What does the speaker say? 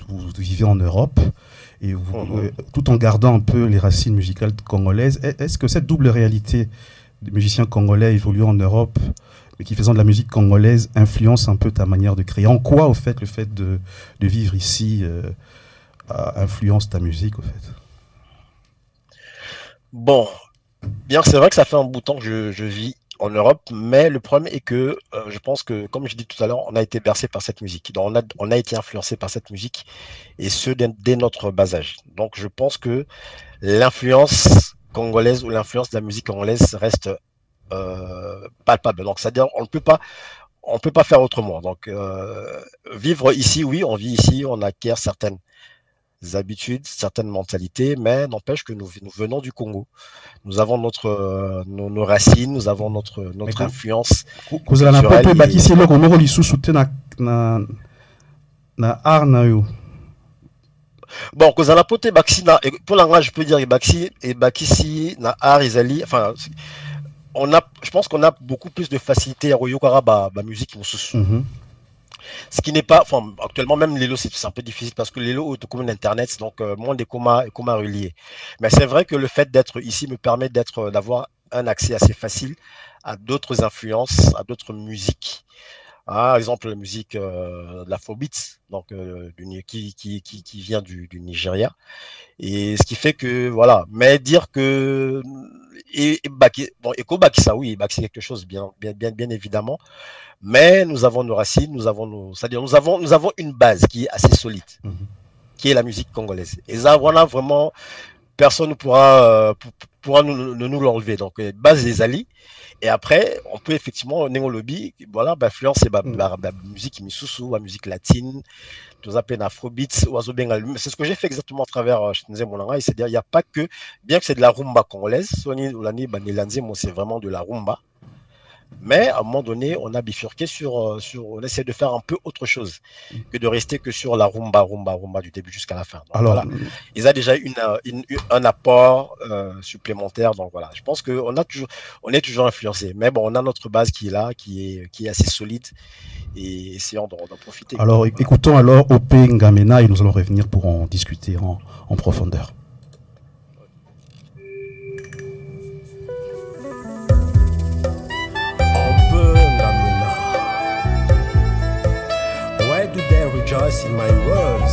vous vivez en Europe et Mhm. tout en gardant un peu les racines musicales congolaises. Est-ce que cette double réalité de musiciens congolais évoluant en Europe, mais qui faisant de la musique congolaise, influence un peu ta manière de créer? En quoi, au fait, le fait de vivre ici influence ta musique, au fait? Bon, bien que c'est vrai que ça fait un bout de temps que je vis en Europe, mais le problème est que je pense que, comme je dis tout à l'heure, on a été bercé par cette musique. Donc on a été influencé par cette musique, et ce dès notre bas âge. Donc je pense que l'influence congolaise ou l'influence de la musique congolaise reste palpable. Donc c'est-à-dire on peut pas faire autrement. Donc vivre ici, oui, on vit ici, on acquiert certaines habitudes, certaines mentalités, mais n'empêche que nous venons du Congo. Nous avons nos racines, nous avons Mais notre influence kozala na poto culturelle ebakisi eloko moko lisusu te na art na yo. bon kozala po te bakisi na pour l'anglais je peux dire ebakisi na art ezali enfin je pense qu'on a beaucoup plus de facilité à koyokaka ba musique mosusu. Mhm. Ce qui n'est pas, enfin, actuellement, même Lelo, c'est un peu difficile parce que Lelo est comme Internet, donc monde est commun relié. Mais c'est vrai que le fait d'être ici me permet d'avoir un accès assez facile à d'autres influences, à d'autres musiques. Par exemple, la musique de l'Afrobeat, donc qui vient du Nigeria. Et ce qui fait que, voilà. Mais dire que, bon, Eko Bakisa, oui, Bakisa, c'est quelque chose, bien évidemment. Mais nous avons nos racines, c'est-à-dire nous avons une base qui est assez solide, Mhm. qui est la musique congolaise. Et ça, voilà, vraiment, personne ne pourra nous l'enlever. Donc, base des alliés. Et après, on peut effectivement, néo lobby, voilà, influencer Mhm. la musique misusu, la musique latine, tout ça, afrobeats, oiseau bengal. C'est ce que j'ai fait exactement à travers Shinze Monanga. C'est-à-dire, il n'y a pas que, bien que c'est de la rumba congolaise, Sony Olani Banelanze, moi, c'est vraiment de la rumba. Mais à un moment donné, on a bifurqué on essaie de faire un peu autre chose que de rester que sur la rumba, rumba, rumba du début jusqu'à la fin. Donc Alors, voilà, ils ont déjà un apport supplémentaire. Donc voilà, je pense on est toujours influencé. Mais bon, on a notre base qui est là, qui est assez solide, et essayons d'en profiter, quoi. alors Voilà. écoutons alors OP Ngamena et nous allons revenir pour en discuter en profondeur.